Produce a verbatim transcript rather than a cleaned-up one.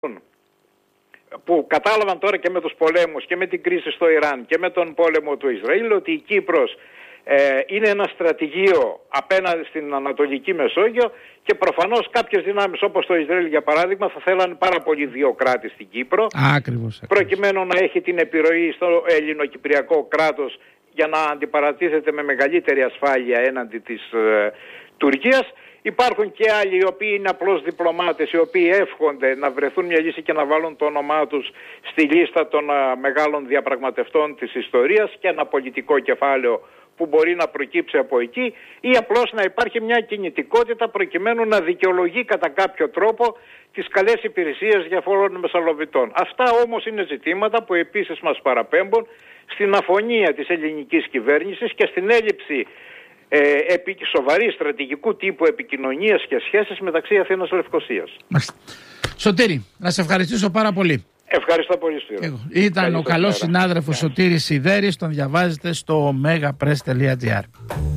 που κατάλαβαν τώρα και με τους πολέμους και με την κρίση στο Ιράν και με τον πόλεμο του Ισραήλ ότι η Κύπρος ε, είναι ένα στρατηγείο απέναντι στην Ανατολική Μεσόγειο και προφανώς κάποιες δυνάμεις όπως το Ισραήλ για παράδειγμα θα θέλανε πάρα πολύ δύο κράτη στην Κύπρο. Ακριβώς, ακριβώς. Προκειμένου να έχει την επιρροή στο ελληνοκυπριακό κράτος για να αντιπαρατίθεται με μεγαλύτερη ασφάλεια έναντι της ε, Τουρκίας. Υπάρχουν και άλλοι οι οποίοι είναι απλώς διπλωμάτες, οι οποίοι εύχονται να βρεθούν μια λύση και να βάλουν το όνομά τους στη λίστα των α, μεγάλων διαπραγματευτών της ιστορίας και ένα πολιτικό κεφάλαιο που μπορεί να προκύψει από εκεί, ή απλώς να υπάρχει μια κινητικότητα προκειμένου να δικαιολογεί κατά κάποιο τρόπο τις καλές υπηρεσίες διαφόρων μεσαλοβητών. Αυτά όμως είναι ζητήματα που επίσης μας παραπέμπουν στην αφωνία της ελληνικής κυβέρνησης και στην έλλειψη Ε, επί, σοβαρή στρατηγικού τύπου επικοινωνίας και σχέσεις μεταξύ Αθήνας και Λευκωσίας. Σωτήρη, να σε ευχαριστήσω πάρα πολύ. Ευχαριστώ πολύ, Σπύρο. Ήταν Καλή ο καλός συνάδελφος Σωτήρης Σιδέρης, τον διαβάζετε στο megapress τελεία gr.